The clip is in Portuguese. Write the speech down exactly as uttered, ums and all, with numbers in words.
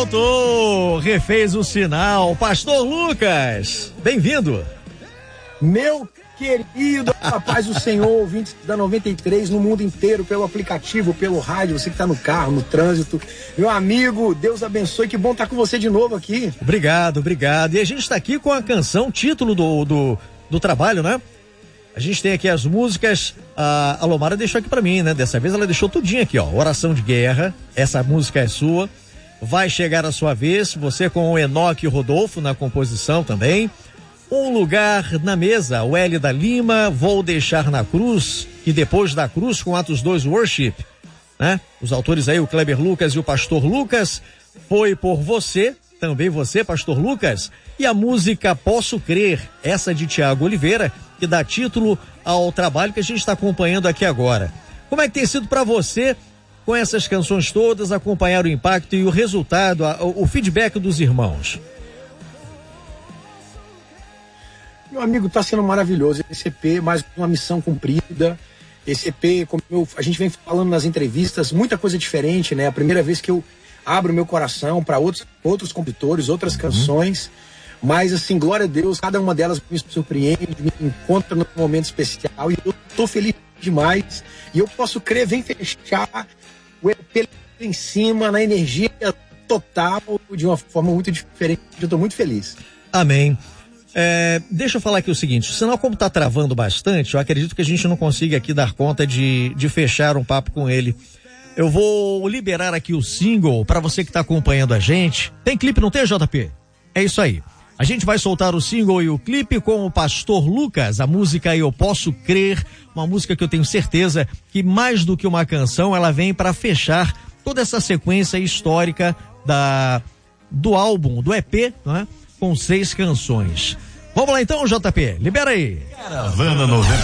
voltou, refez o sinal. Pastor Lucas, bem-vindo. Meu querido, a paz do Senhor, ouvintes da noventa e três no mundo inteiro, pelo aplicativo, pelo rádio, você que está no carro, no trânsito. Meu amigo, Deus abençoe, que bom estar com você de novo aqui. Obrigado, obrigado. E a gente está aqui com a canção, título do, do, do trabalho, né? A gente tem aqui as músicas, a, a Lomara deixou aqui pra mim, né? Dessa vez ela deixou tudinho aqui, ó. Oração de Guerra, essa música é sua. Vai chegar a sua vez, você com o Enoque e o Rodolfo na composição também. Um Lugar na Mesa, o L da Lima, Vou Deixar na Cruz, e depois da cruz com Atos dois Worship, né? Os autores aí, o Kleber Lucas e o Pastor Lucas. Foi por você, também você, Pastor Lucas. E a música Posso Crer, essa de Tiago Oliveira, que dá título ao trabalho que a gente está acompanhando aqui agora. Como é que tem sido para você, com essas canções todas, acompanhar o impacto e o resultado, a, o feedback dos irmãos? Meu amigo, tá sendo maravilhoso. Esse E P, mais uma missão cumprida. Esse E P, como eu, a gente vem falando nas entrevistas, muita coisa diferente, né? A primeira vez que eu abro meu coração para outros, outros compositores, outras uhum. canções. Mas, assim, glória a Deus, cada uma delas me surpreende, me encontra num momento especial. E eu tô feliz demais. E eu posso crer, vem fechar o E P em cima, na energia total, de uma forma muito diferente. Eu tô muito feliz. Amém. É, deixa eu falar aqui o seguinte, senão como tá travando bastante, eu acredito que a gente não consiga aqui dar conta de, de fechar um papo com ele. Eu vou liberar aqui o single para você que tá acompanhando a gente. Tem clipe, não tem, J P? É isso aí. A gente vai soltar o single e o clipe com o Pastor Lucas, a música Eu Posso Crer, uma música que eu tenho certeza que mais do que uma canção, ela vem para fechar toda essa sequência histórica da, do álbum, do E P, não é? Com seis canções. Vamos lá então, J P, libera aí. Caravana noventa